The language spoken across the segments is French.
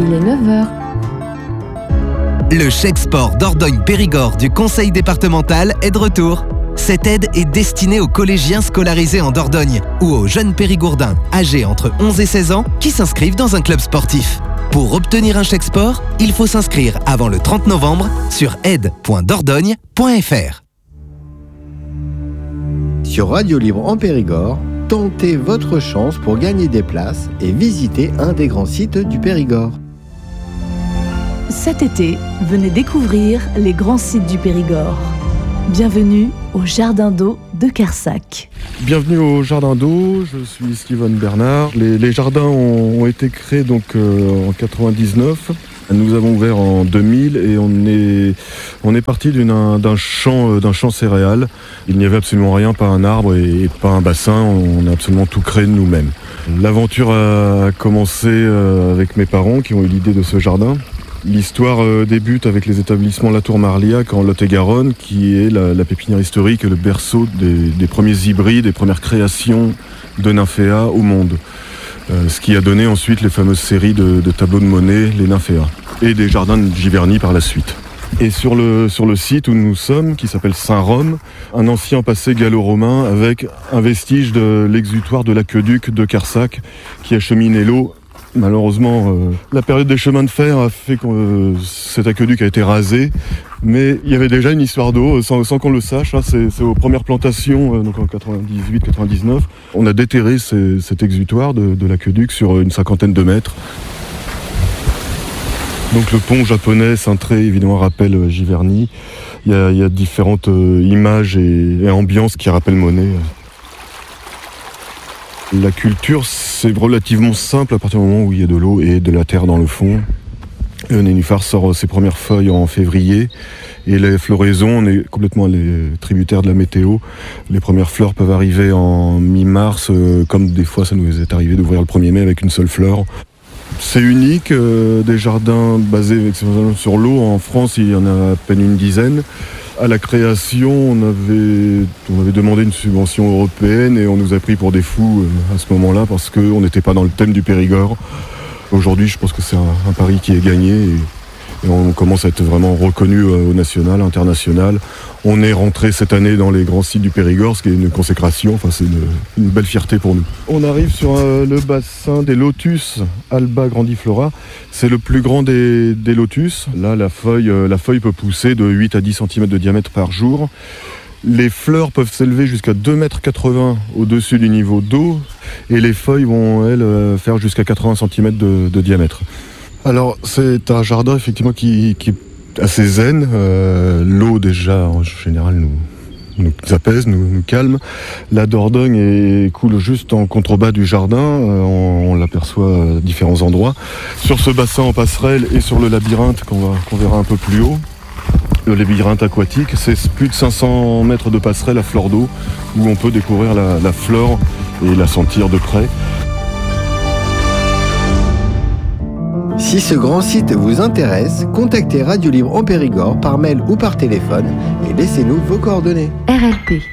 il est 9h. Le chèque sport Dordogne-Périgord du Conseil départemental est de retour. Cette aide est destinée aux collégiens scolarisés en Dordogne ou aux jeunes périgourdins âgés entre 11 et 16 ans qui s'inscrivent dans un club sportif. Pour obtenir un chèque sport, il faut s'inscrire avant le 30 novembre sur aide.dordogne.fr. Sur Radio Libre en Périgord, tentez votre chance pour gagner des places et visiter un des grands sites du Périgord. Cet été, venez découvrir les grands sites du Périgord. Bienvenue au Jardin d'eau de Carsac. Bienvenue au Jardin d'eau, je suis Steven Bernard. Les jardins ont été créés donc en 99. Nous avons ouvert en 2000 et on est parti d'un champ céréales. Il n'y avait absolument rien, pas un arbre et pas un bassin. On a absolument tout créé de nous-mêmes. L'aventure a commencé avec mes parents qui ont eu l'idée de ce jardin. L'histoire débute avec les établissements La Tour Marliac en Lot-et-Garonne, qui est la pépinière historique et le berceau des premiers hybrides, des premières créations de nymphéas au monde. Ce qui a donné ensuite les fameuses séries de tableaux de Monet, les nymphéas, et des jardins de Giverny par la suite. Et sur le site où nous sommes, qui s'appelle Saint-Rome, un ancien passé gallo-romain avec un vestige de l'exutoire de l'aqueduc de Carsac qui acheminait l'eau. Malheureusement, la période des chemins de fer a fait que cet aqueduc a été rasé, mais il y avait déjà une histoire d'eau, sans qu'on le sache. Hein, c'est aux premières plantations, donc en 98-99, on a déterré cet exutoire de l'aqueduc sur une 50aine de mètres. Donc le pont japonais cintré, évidemment, rappelle Giverny. Il y a différentes images et ambiances qui rappellent Monet. La culture, c'est relativement simple à partir du moment où il y a de l'eau et de la terre dans le fond. Le nénuphar sort ses premières feuilles en février et les floraisons, on est complètement tributaires de la météo. Les premières fleurs peuvent arriver en mi-mars, comme des fois ça nous est arrivé d'ouvrir le 1er mai avec une seule fleur. C'est unique, des jardins basés sur l'eau. En France, il y en a à peine une dizaine. À la création, on avait demandé une subvention européenne et on nous a pris pour des fous à ce moment-là parce qu'on n'était pas dans le thème du Périgord. Aujourd'hui, je pense que c'est un pari qui est gagné et on commence à être vraiment reconnu au national, international. On est rentré cette année dans les grands sites du Périgord, ce qui est une consécration, enfin c'est une belle fierté pour nous. On arrive sur le bassin des lotus Alba grandiflora. C'est le plus grand des lotus. Là, la feuille peut pousser de 8 à 10 cm de diamètre par jour. Les fleurs peuvent s'élever jusqu'à 2,80 m au-dessus du niveau d'eau et les feuilles vont, elles, faire jusqu'à 80 cm de diamètre. Alors, c'est un jardin effectivement qui est assez zen. L'eau, déjà, en général, nous apaise, nous calme. La Dordogne coule juste en contrebas du jardin. On l'aperçoit à différents endroits. Sur ce bassin en passerelle et sur le labyrinthe qu'on verra un peu plus haut, le labyrinthe aquatique, c'est plus de 500 mètres de passerelle à fleur d'eau où on peut découvrir la flore et la sentir de près. Si ce grand site vous intéresse, contactez Radio Libre en Périgord par mail ou par téléphone et laissez-nous vos coordonnées. RLP.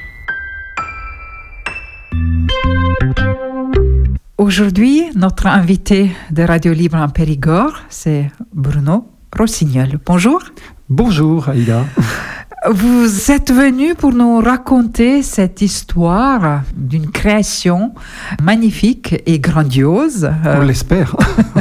Aujourd'hui, notre invité de Radio Libre en Périgord, c'est Bruno Rossignol. Bonjour. Bonjour Aïda. Vous êtes venu pour nous raconter cette histoire d'une création magnifique et grandiose. On l'espère.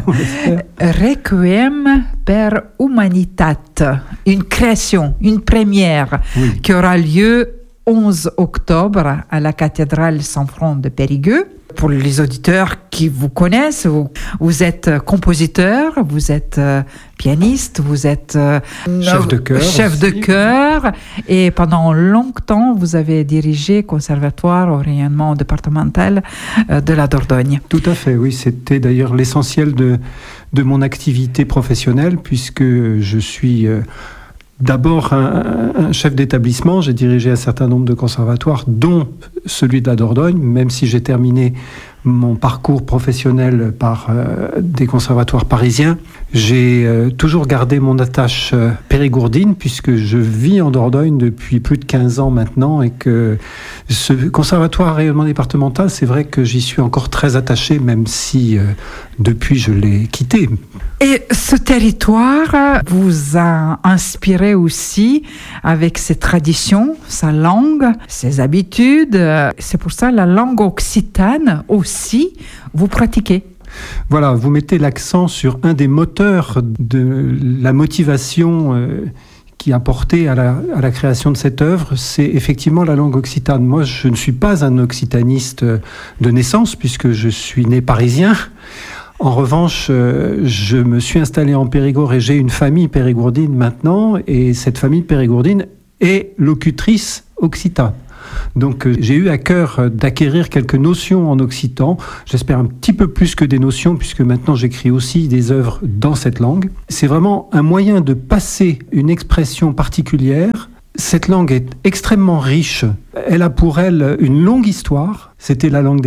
Requiem per Humanitate. Une création, une première, oui, qui aura lieu 11 octobre à la cathédrale Saint-Front de Périgueux. Pour les auditeurs qui vous connaissent, vous êtes compositeur, vous êtes pianiste, vous êtes chef de chœur et pendant longtemps vous avez dirigé conservatoire au rayonnement départemental de la Dordogne. Tout à fait, oui, c'était d'ailleurs l'essentiel de mon activité professionnelle puisque je suis d'abord un chef d'établissement. J'ai dirigé un certain nombre de conservatoires, dont celui de la Dordogne, même si j'ai terminé mon parcours professionnel par des conservatoires parisiens. J'ai toujours gardé mon attache périgourdine puisque je vis en Dordogne depuis plus de 15 ans maintenant et que ce conservatoire rayonnement départemental, c'est vrai que j'y suis encore très attaché, même si depuis je l'ai quitté. Et ce territoire vous a inspiré aussi avec ses traditions, sa langue, ses habitudes. C'est pour ça la langue occitane aussi, vous pratiquez. Voilà, vous mettez l'accent sur un des moteurs de la motivation qui a porté à la création de cette œuvre, c'est effectivement la langue occitane. Moi, je ne suis pas un occitaniste de naissance, puisque je suis né parisien. En revanche, je me suis installé en Périgord et j'ai une famille périgourdine maintenant, et cette famille périgourdine est locutrice occitane. Donc j'ai eu à cœur d'acquérir quelques notions en occitan, j'espère un petit peu plus que des notions, puisque maintenant j'écris aussi des œuvres dans cette langue. C'est vraiment un moyen de passer une expression particulière. Cette langue est extrêmement riche, elle a pour elle une longue histoire, c'était la langue des